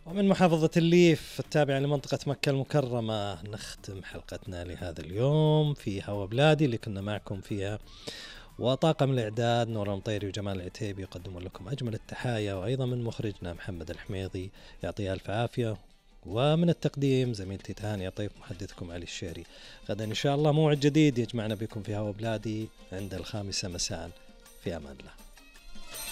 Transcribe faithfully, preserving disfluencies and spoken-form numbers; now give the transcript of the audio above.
ومن محافظة الليف التابعة لمنطقة مكة المكرمة نختم حلقتنا لهذا اليوم في هوا بلادي اللي كنا معكم فيها، وطاقم الإعداد نور المطيري وجمال العتيبي يقدمون لكم أجمل التحايا، وأيضا من مخرجنا محمد الحميضي يعطيه ألف عافية، ومن التقديم زميلتي تهاني طيب، محدثكم علي الشيري. غدا إن شاء الله موعد جديد يجمعنا بكم في هوا بلادي عند الخامسة مساء. في أمان الله.